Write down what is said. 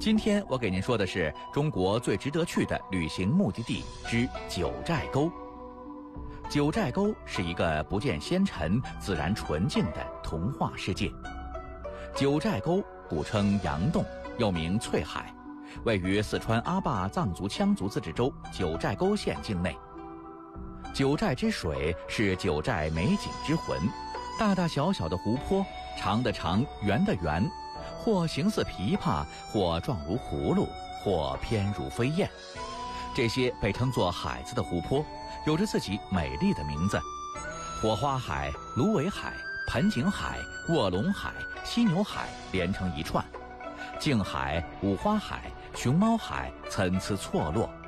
今天我给您说的是中国最值得去的旅行目的地之九寨沟。九寨沟是一个不见纤尘、自然纯净的童话世界。九寨沟古称羊洞，又名翠海，位于四川阿坝藏族羌族自治州九寨沟县境内。九寨之水是九寨美景之魂，大大小小的湖泊，长的长，圆的圆，或形似琵琶，或状如葫芦，或翩如飞燕。这些被称作海子的湖泊，有着自己美丽的名字：火花海、芦苇海、盆景海、卧龙海、犀牛海连成一串，静海、五花海、熊猫海参差错落，